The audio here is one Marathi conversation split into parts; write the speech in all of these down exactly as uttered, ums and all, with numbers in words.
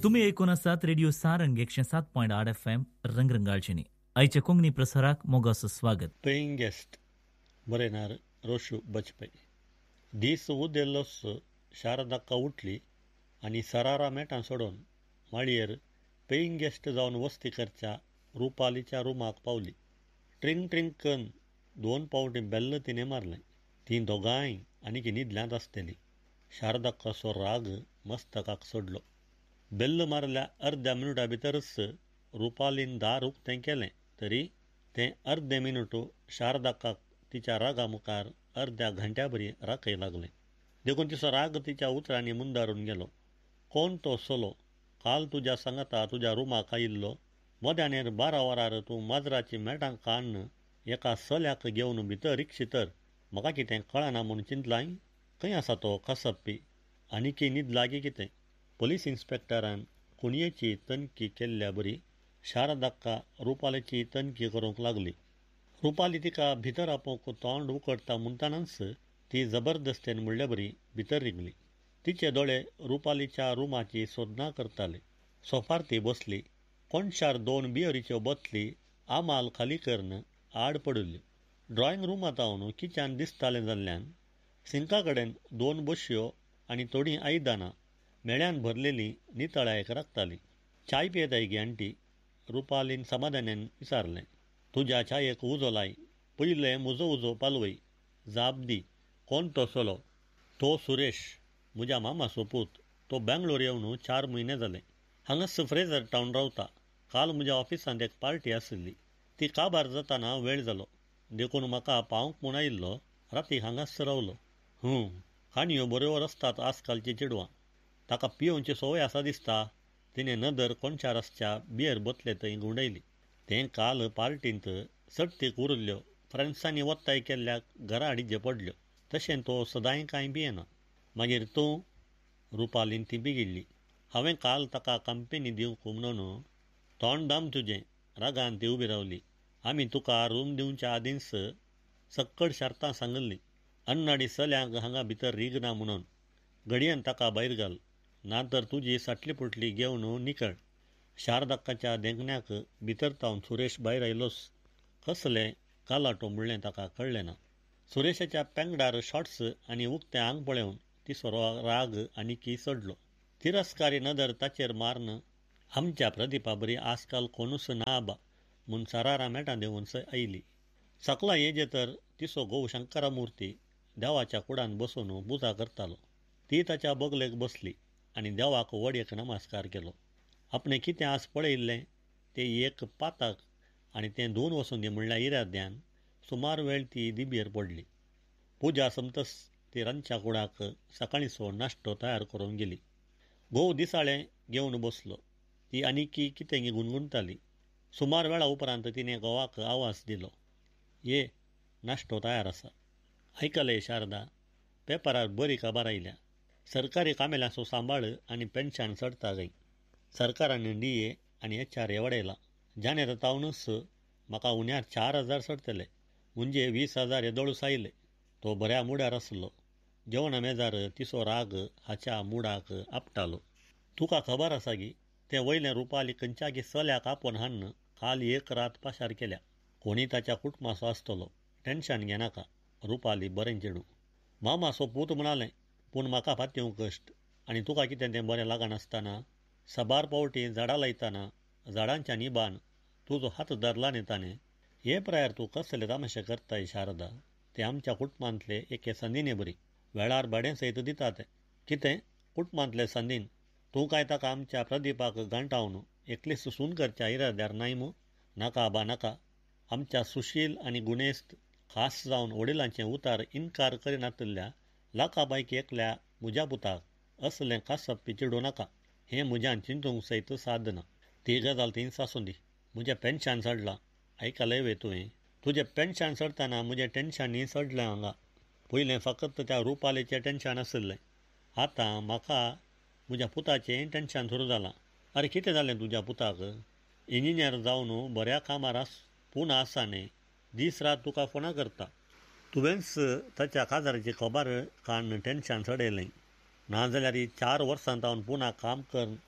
तुम्ही ऐकून आसात रेडिओ सारंग एकशे सात पॉयंट आठ एफ एम रंगरंगाळचिनी. आयच्या कोंकणी प्रसाराक मोगाचं स्वागत. Paying guest बरयणार रोशू बचपै. दीस उदेल्लोस शारदाक्का उठली आनी सरारा मेटां सोडून माळयेर पेईंग गेस्ट जावन वस्ती करच्या रुपालीच्या रुमाक पावली. ट्रिंग ट्रिंग कन्न दोन पावटी बेल्ल तिणें मारलें. तीं दोगांय आनीक न्हिदल्यांत आसतलीं. शारदाक्काचो राग मस्तकाक चडलो. बेल्ल मारल्या अर्द्या मिनटा भितरच रुपालीन दार उक्तें केलें, तरी तें अर्दें मिनटू शारदाक्काक तिच्या रागा मुखार अर्द्या घंट्या बरी राखय लागलें. देखून तिचो राग तिच्या उतरांनी मुंदारून गेलो. कोण तो सोलो? काल तुज्या सांगाता तुज्या रुमाक आयिल्लो. मोद्यानेर बारा वरार तूं माजराची मेटां काडन एका सल्याक घेवन भितर रिक्षितर. म्हाका कितें कळना म्हूण चिंतलाय. खंय आसा तो कसप्पी? आनीकय न्हीद लागी कितें? पुलीस इन्स्पेक्टरान कुणयेची तनकी केल्ल्या बरी शारदाक्का रुपालीची तनकी करूंक लागली. रुपाली तिका भितर आपोवंक तोंड उकडटा म्हणटनाच ती जबरदस्तेन म्हणले बरी भितर रिगली. तिचे दोळे रुपालीच्या रुमाची सोदना करताले. सोफार ती बसली. कोणशार दोन बियरीच्यो बोतली आमाल खाली करून आड पडिल्ल्यो. ड्रॉइंग रुमांत आवन किचन दिसतालें जाल्ल्यान सिंका कडेन दोन बशयो आनी थोडीं आयदनां मेळ्यान भरलेलीं नितळायेक राखतालीं. चाय पियेताय गे आंटी? रुपालीन समाधानान विचारलें. तुज्या चायेक उजो लाय. पयलें म्हजो उजो पालवय. जाप दी. कोण तो सोलो? तो सुरेश, म्हज्या मामाचो पूत. तो बेंगलोर येवन चार म्हयने जाले. हांगास फ्रेजर टावन रावता. काल म्हज्या ऑफिसांत एक पार्टी आशिल्ली. ती काबार जाताना वेळ जालो. देखून म्हाका पावूंक म्हूण आयिल्लो. राती हांगास रावलो. हूं काणयो बऱ्यो रसतात आजकालची चेडवां. ताका पियोवची संवय आसा दिसता. तिणें नदर कोणच्या रसच्या बियर बोतले थंय गुंडयली. तें काल पार्टींत सट्टीक उरिल्ल्यो फ्रेंड्सांनी वत्ताय केल्ल्या घरा हाडिचे पडल्यो. तशें तो सदांय कांय पियेना. मागीर तूं? रुपालीन ती बिगिडली. हांवें काल ताका कंपेनी दिवंक म्हणून तोंड दाम तुजें. रागान ती उबी रावली. आमी तुका रूम दिवच्या आदींच सक्कड शार्तां सांगल्लीं. अन्नाडी सल्यांक हांगा भितर रिगना म्हणून. घडयेन ताका भायर घाल, नातर तुजी साटली पुटली घेवन निकळ. शारदाक्काच्या देंगण्याक भितर तावन सुरेश भायर आयलोस. कसलें कालाटो म्हणलें ताका कळलें ना. सुरेशाच्या पेंगडार शॉर्ट्स आनी उक्तें आंग पळोवन तिचो राग आनीकय चडलो. तिरस्कारी नदर ताचेर मारन आमच्या प्रदीपा बरी आजकाल कोणूच ना आबा म्हूण सरारा मेटां देंवन आयली. सकला येजे तर तिचो घोव शंकरामुर्ती देवाच्या कुडान बसून पुजा करतालो. ती ताच्या बगलेक बसली आनी देवाक वडयेक नमस्कार केलो. आपणें कितें आज पळयिल्लें तें एक पाताक आनी तें धुवन वचून दी म्हणल्या इराद्यान सुमार वेळ ती दिबेर पडली. पुजा समतस ती रांदच्या कुडाक सकाळींचो नाश्तो तयार करून गेली. घोव दिसाळें घेवन बसलो. ती आनीकय कितें गुणगुणताली. सुमार वेळा उपरांत तिणें घोवाक आवाज दिलो. ये, नाश्तो तयार आसा. आयकलें शारदा? पेपरार बरी खबर आयल्या. सरकारी कामेल्यांचो सांबाळ आनी पेन्शन चडता गई. सरकारान डी ए आनी एच आर ए वाडयला. जानेर तावनच म्हाका उण्यार चार हजार चडतले. म्हणजे वीस हजार येदोळूच आयले. तो बऱ्या मुड्यार आसलो. जेवणा मेजार तिचो राग हाच्या मुडाक आपटालो. तुका खबर आसा गी, तें वयलें रुपाली खंयच्यागी चल्याक आपोवन हाडन काल एक रात पाशार केल्या. कोणी ताच्या कुटुंबाचो आसतलो. टेन्शन घेनाका. रुपाली बरें चेडू. मामाचो पूत म्हणालें. पूण म्हाका फात्यो कश्ट. आनी तुका कितें तें बरें लागनासतना सबार पावटी झाडां लायतना झाडांच्या निबान तुजो हात धरला न्ही ताणें. हे प्रायर तूं कसले तमाशे करताय शारदा? ते आमच्या कुटुंबांतले एके संदीने बरी. वेळार भाडें सयत दिता ते. कितें कुटुंबांतले संदीन? तूं काय ताका आमच्या प्रदीपाक गांठावन एकलीच सून करच्या इराद्यार नाय मू? नाका बा नाका. आमच्या सुशील आनी गुणेस्त खास जावन वडिलांचें उतार इन्कार करिनातल्या लाखापैकी एकल्या म्हज्या पुताक असलें कासप्पी चिडू नाका. हें म्हज्यान चिंतूंक सयत साद ना. ती गजाल तीन सासूं दी. म्हजें पेन्शन चडलां. आयकलें वे तुवें? तुजें पेन्शन चडतना म्हजें टेन्शनय चडलें हांगा. पयलें फकत त्या रुपालीचें टेन्शन आशिल्लें. आतां म्हाका म्हज्या पुताचें टेन्शन सुरू जालां. अरे कितें जालें तुज्या पुताक? इंजिनियर जावन बऱ्या कामार आस पूण आसा न्ही. दीस रात तुका फोनां करता. तुवेंच ताच्या काजाराची खबर काडन टेन्शन चडयलें. नाजाल्यार चार वर्सां तावन पुना काम कर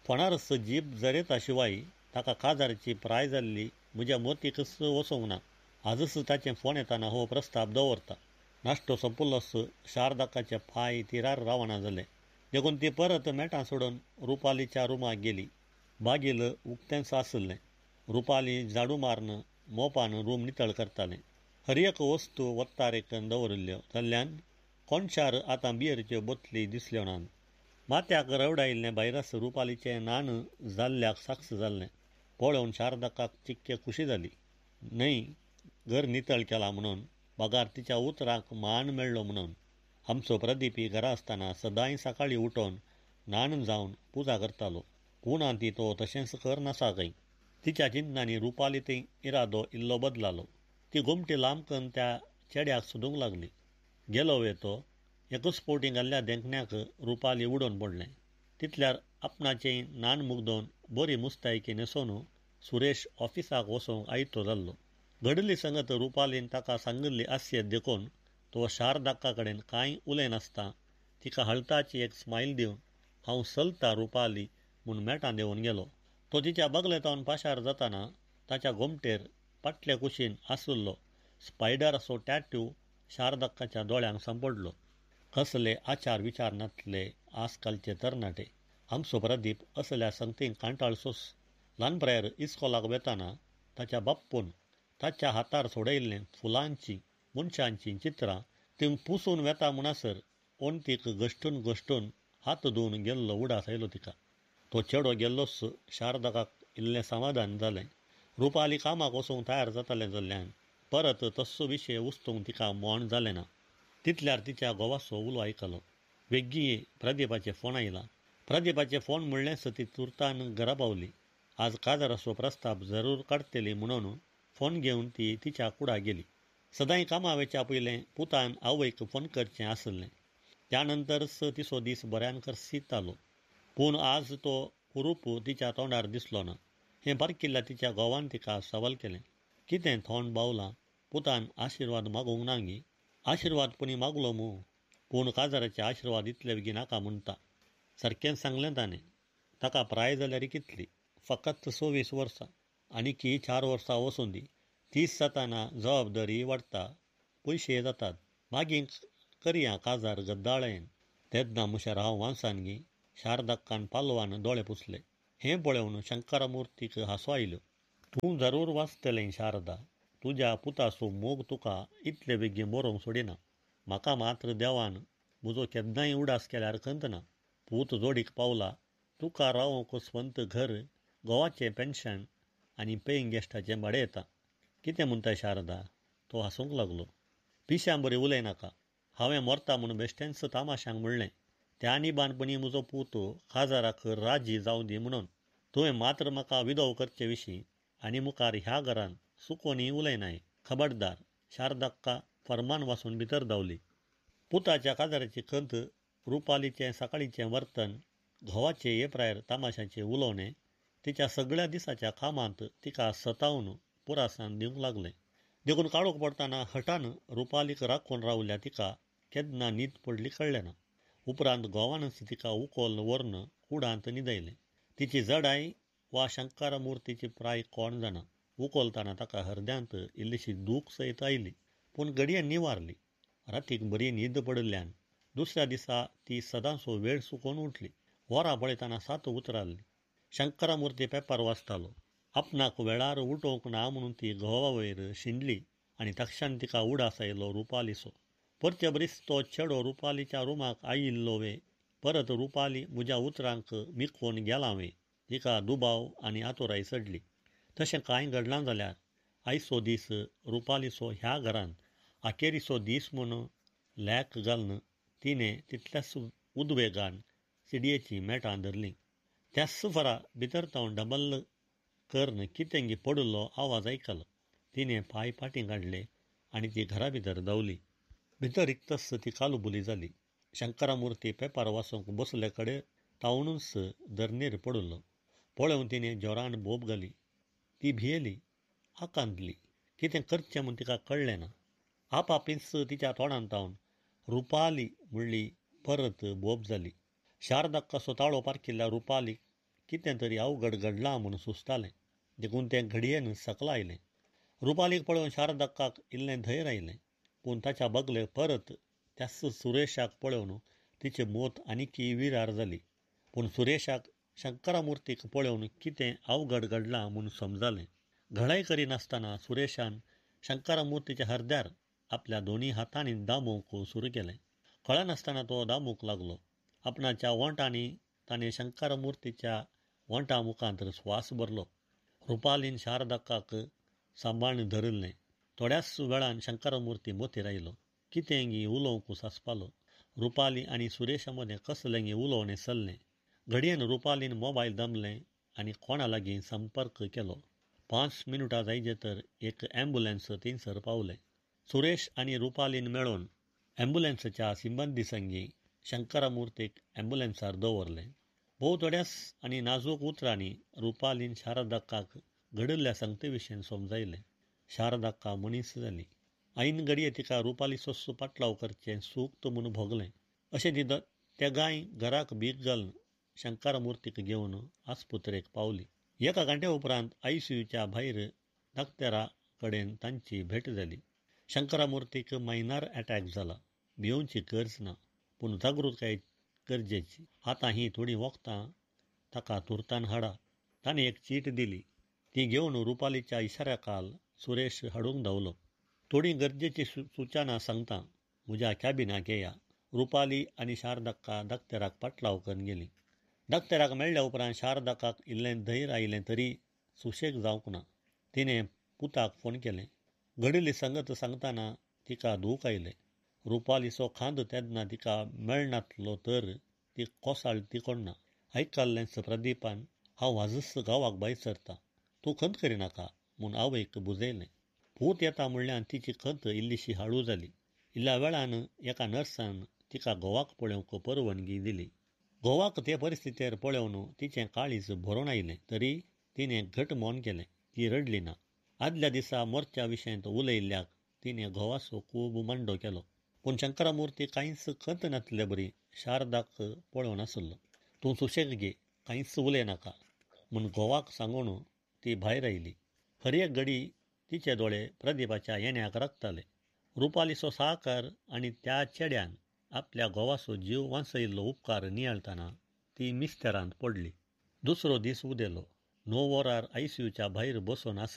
फोणारस जीप जरेता शिवाय ताका काजाराची प्राय जाल्ली म्हज्या मोतीकच वचोंक ना. आजच ताचें फोन येताना हो प्रस्ताव दवरता. नाश्तो सोंपलोस शारदाकाचे पांय तिरार रावना जाले. देखून ती परत मेटां सोडून रुपालीच्या रुमाक गेली. बागील उक्तेंच आसलें. रुपाली झाडू मारन मोपान रूम नितळ करतालें. हर एक वस्तू वत्तारेकन दवरिल्ल्यो जाल्ल्यान कोणशार आतां बियरच्यो बोतली दिसल्यो नात. माथ्याक रवडायिल्लें भायरस रुपालीचें नान जाल्ल्याक साक्ष जाल्लें पळोवन शारदाकाक चिक्के खुशी जाली. न्हय घर नितळ केला म्हणून, पगार तिच्या उतराक मान मेळ्ळो म्हणून. आमचो प्रदीपी घरा आसतना सदांय सकाळीं उठोवन नान जावन पुजा करतालो. पुणा ती तो तशेंच कर नासाकय. तिच्या चिंतनांनी रुपाली थंय इरादो इल्लो बदलालो. ती घुमटी लांबकन त्या चेड्याक सोदूंक लागली. गेलो वे तो एकूच पोवटी घाल्ल्या देंकण्याक रुपाली उडोवन पडलें. तितल्यार आपणाचें नान मुगदोवन बरी मुस्तायकी न्हेसोन सुरेश ऑफिसाक वचोंक आयतो जाल्लो. घडली संगत रुपालीन ताका सांगिल्ली आस्येत देखून तो शारदाक्का कडेन कांय उलयनासता तिका हळताची एक स्मायल दिवन हांव चलतां रुपाली म्हूण मेटां देंवन गेलो. तो तिच्या बगलेतावन पाशार जाताना ताच्या घोमटेर पाटले कुशीन आसुल्लो स्पायडराचो टॅट्यू शारदाक्काच्या दोळ्यांक सांपडलो. कसले आचार विचार नातले आजकालचे तरणाटे. आमचो प्रदीप असल्या संगतींक कांटाळसोस. ल्हानपणायर इस्कोलाक वेताना ताच्या बापून ताच्या हातार सोडयिल्लें फुलांची मनशांची चित्रां थिंग पुसून वेता म्हणसर ओंतीक गश्टून गश्टून हात धुवन गेल्लो उडास आयलो तिका. तो चेडो गेल्लोस शारदाकाक इल्लें समाधान जालें. रुपाली कामाक वचोंक तयार जातालें जाल्ल्यान परत तस्सो विशय उस्तूंक तिका मोण जालें ना. तितल्यार तिच्या घोवाचो उलो आयकलो. वेग्गी प्रदीपाचे फोन आयला. प्रदीपाचे फोन म्हणलेंच ती तुर्तान घरा पावली. आज काजाराचो प्रस्ताव जरूर काडटली म्हणून फोन घेवन ती तिच्या कुडा गेली. सदांय कामा वेच्या पयलें पुतान आवयक फोन करचें आसलें. त्यानंतरच तिचो दीस बऱ्यान करसीतालो. पूण आज तो कुरूप तिच्या तोंडार दिसलो ना. हें पारकिल्ल्या तिच्या घोवान तिका सवाल केलें. कितें थोंड बावलां? पुतान आशिर्वाद मागूंक ना गी. आशिर्वाद पुणी मागलो मू. पूण काजाराचे आशिर्वाद इतले बेगीन नाका म्हणटा. सारकें सांगलें ताणें. ताका प्राय जाल्यार कितली? फकत सव्वीस वर्सां. आनीक चार वर्सां वचून दी. तीस जाताना जबाबदारी वाडटा, पयशे जातात. मागीर करया काजार गद्दाळेन. तेन्ना मुशार हांव वांसान गी. शारदाक्कान पालवान दोळे पुसले. हें पळोवन शंकरमुर्तीक हांसो आयल्यो. तूं जरूर वाचतलें शारदा. तुज्या पुताचो मोग तुका इतले बेगीन बरोवंक सोडिना. म्हाका मात्र देवान म्हजो केन्नाय उडास केल्यार खंत ना. पूत जोडीक पावला. तुका रावोंक स्वंत घर, घोवाचें पेन्शन आनी पेईंग गेस्टाचें भाडें येता. कितें म्हणटाय शारदा? तो हांसूंक लागलो. पिश्यां बरी उलयनाका. हांवें मरता म्हूण बेश्टेंच तामाश्यांक म्हणलें. त्या निबाणपणी म्हजो पूत काजाराक राजी जावं दी म्हणून. तुवें मात्र म्हाका विदोव करचे विशीं आनी मुखार ह्या घरान सुकोनी उलयनाय. खबरदार. शारदाक्का फर्मान वाचून भितर धांवली. पुताच्या काजाराची खंत, रुपालीचें सकाळीचें वर्तन, घोवाचे येप्रायर तामाशाचें उलोवणें तिच्या सगळ्या दिसाच्या कामांत तिका सतावन पुरासावन दिवंक लागलें. देखून काळोख पडटाना हटान रुपालीक राखून रावल्या तिका केन्ना न्हीद पडली कळ्ळें ना. उपरांत घोवानच तिका उखोल व्हरून कुडांत न्हिदयलें. तिची जडाय वा शंकरमुर्तीची प्राय कोण जाणा. उखलतना ताका हृदयांत इल्लीशी दूख सयत आयली. पूण घडये निवारली. रातीक बरी न्हीद पडिल्ल्यान दुसऱ्या दिसा ती सदांचो वेळ चुकोवन उठली. वरां पळयतना सात उतराल्ली. शंकरमुर्ती पेपर वाचतालो. आपणाक वेळार उठोवंक ना म्हणून ती घोवा वयर शिंडली आनी तक्षान तिका उडास आयलो रुपालीचो. परचे बरीस तो चेडो रुपालीच्या रुमाक आयिल्लो वे. परत रुपाली म्हज्या उतरांक मिकोवन गेला वे. तिका दुबाव आनी आतुराय चडली. तशें कांय घडलां जाल्यार आयचो दीस रुपालीचो ह्या घरान अखेरीचो दीस म्हूण लॅक घालन तिणें तितल्याच उद्वेगान चिडयेची मेटां धरलीं. त्याच फरा भितर तावन डबल कर्ण कितें गी पडलो आवाज आयकलो. तिणें पांय फाटीं काडले आनी ती घरा भितर धांवली. भितर रिक्तस ती कालुबुली जाली. शंकरमुर्ती पेपर वाचूंक बसले कडेन तावनूच धरणेर पडलो. पळोवन तिणें जोरान बोब घाली. ती भियेली, आकांतली. कितें करचें म्हूण तिका कळ्ळें ना. आपापीच तिच्या तोंडान तावन रुपाली म्हणली. परत बोब जाली. शारदाक कसो ताळो पारकिल्ल्या रुपालीक कितें तरी अवघड घडलां म्हूण सुस्तालें. देखून तें घडयेन सकला आयलें. रुपालीक पळोवन शारदक्काक इल्लें धैर्य आयलें. पूण ताच्या बगले परत त्याच सुरेशाक पळोवन तिचें मोत आनिकय विरार जाली. पूण सुरेशाक शंकरामुर्तीक पळोवन कितें अवघड घडलां म्हूण समजलें. घडाय करिनासतना सुरेशान शंकरामुर्तीच्या हरद्यार आपल्या दोनी हातांनी दामूंक सुरू केलें. कळनासतना तो दामूंक लागलो. आपणाच्या वोंटांनी ताणें शंकरामुर्तीच्या वोंटा मुखांत स्वास भरलो. रुपालीन शारदक्काक सांबाळून धरिल्लें. थोड्याच वेळान शंकरामुर्ती मथीर आयलो. कितेंय उलोवंक सासपालो. रुपाली आनी सुरेशा मदें कसलेंय उलोवणें चल्लें. घडयेन रुपालीन मोबायल दमलें आनी कोणा लागीं संपर्क केलो. पांच मिनटां जायचे तर एक ॲम्ब्युलन्स थंयसर पावलें. सुरेश आनी रुपालीन मेळोन ॲम्ब्युलन्सच्या सिब्बंदी संगी शंकरामुर्तीक ॲम्ब्युलन्सार दवरलें. भोव थोड्याच आनी नाजूक उतरांनी रुपालीन शारदक्काक घडिल्ल्या संगती विशीं समजयलें. शारदक्का मनीस जाली. आईन घडये तिका रुपालीचो पाटलाव करचें सूक्त म्हूण भोगलें. अशें दित त्या गाय घराक भीक घालून शंकरामुर्तीक घेवन आस्पत्रेक पावली. एका घंटे उपरांत आयसीयूच्या भायर दाक्तेरा कडेन तांची भेट जाली. शंकरामुर्तीक मायनर अटॅक जाला. भिवूंची गरज ना, पूण जागृताय गरजेची. आतां ही थोडीं वखदां ताका तुर्तान हाडा. ताणें एक चीट दिली. ती घेवन रुपालीच्या इशाऱ्याखाल सुरेश हाडूंक धांवलो. थोडीं गरजेची सुचना सांगता म्हज्या कॅबिनाक येया. रुपाली आनी शारदक्का दाक्तेराक पाटलाव करून गेलीं. दाक्तेराक मेळ्ळ्या उपरांत शारदक्काक इल्लें धैर्य आयलें तरी सुशेग जावंक ना. तिणें पुताक फोन केलें. घडिल्ली संगत सांगतना तिका दूख आयलें. रुपालीचो खांद तेन्ना तिका मेळनासलो तर ती कोसाळ तिकोडना. आयकल्लेंच प्रदीपान हांव आजच गांवाक भायर सरतां. तूं खंत करिनाका म्हूण आवयक बुजयलें. पूत येता म्हणल्यार तिची खंत इल्लीशी हाळू जाली. इल्ल्या वेळान एका नर्सान तिका घोवाक पळोवंक परवानगी दिली. घोवाक ते परिस्थितीर पळोवन तिचें काळीज भरोन आयलें तरी तिणें घट मौन केलें. ती रडली ना. आदल्या दिसा मोर्च्या विशयंत उलयल्ल्याक तिणें घोवाचो खूब मांडो केलो. पूण शंकरामुर्ती कांयच खंत नासले बरी शारदाक पळोवन आसलो. तूं सुशेग घे, कांयच उलयनाका म्हूण घोवाक सांगून ती भायर आयली. हर एक घडी तिचे दोळे प्रदीपाच्या येण्याक राखताले. रुपालीचो साकार आनी त्या चेड्यान आपल्या घोवाचो जीव वाचयल्लो उपकार नियाळतना ती मिस्तेरांत पडली. दुसरो दीस उदेलो. णव वरार आयसीयूच्या भायर बसून आसली.